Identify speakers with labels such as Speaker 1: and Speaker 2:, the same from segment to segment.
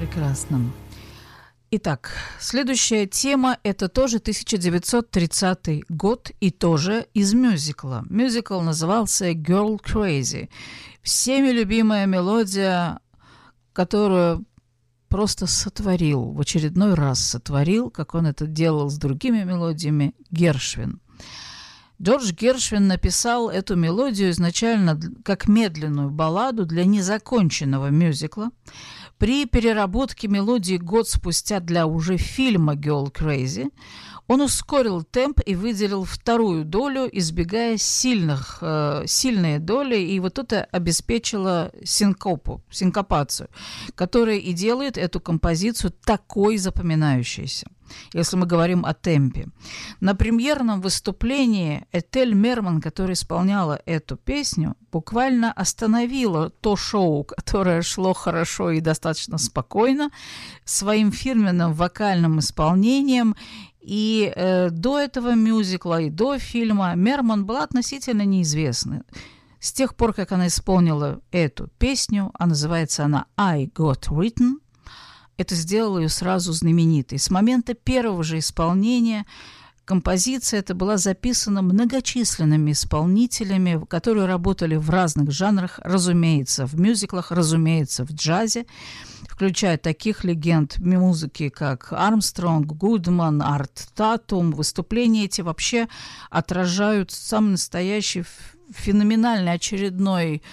Speaker 1: Прекрасно. Итак, следующая тема – это тоже 1930 год и тоже из мюзикла. Мюзикл назывался «Girl Crazy». Всеми любимая мелодия, которую просто сотворил, в очередной раз сотворил, как он это делал с другими мелодиями, Гершвин. Джордж Гершвин написал эту мелодию изначально как медленную балладу для незаконченного мюзикла. При переработке мелодии год спустя для уже фильма «Girl Crazy» он ускорил темп и выделил вторую долю, избегая сильные доли, и вот это обеспечило синкопацию, которая и делает эту композицию такой запоминающейся, если мы говорим о темпе. На премьерном выступлении Этель Мерман, которая исполняла эту песню, буквально остановила то шоу, которое шло хорошо и достаточно спокойно, своим фирменным вокальным исполнением. И до этого мюзикла, и до фильма Мерман была относительно неизвестна. С тех пор, как она исполнила эту песню, а называется она «I Got Written», это сделало ее сразу знаменитой. С момента первого же исполнения композиция эта была записана многочисленными исполнителями, которые работали в разных жанрах, разумеется, в мюзиклах, разумеется, в джазе, включая таких легенд музыки, как Армстронг, Гудман, Арт Татум. Выступления эти вообще отражают самый настоящий феноменальный очередной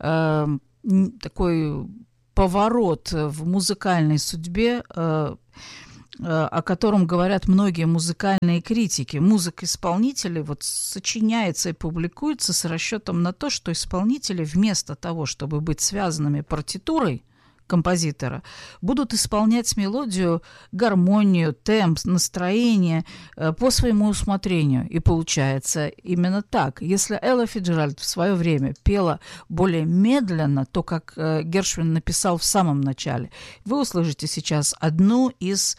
Speaker 1: такой поворот в музыкальной судьбе, о котором говорят многие музыкальные критики. Музыка исполнителей вот сочиняется и публикуется с расчетом на то, что исполнители вместо того, чтобы быть связанными партитурой композитора, будут исполнять мелодию, гармонию, темп, настроение по своему усмотрению. И получается именно так. Если Элла Фицджеральд в свое время пела более медленно, то, как Гершвин написал в самом начале, вы услышите сейчас одну из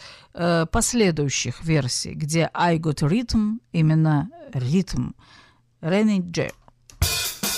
Speaker 1: последующих версий, где «I got rhythm», именно ритм, Ренни Джей.